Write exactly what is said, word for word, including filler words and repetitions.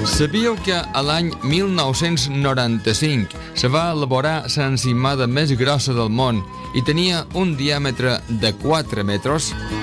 Sabíeu que a l'any mil nou-cents noranta-cinc se va elaborar l'encimada més grossa del món i tenia un diàmetre de quatre metres?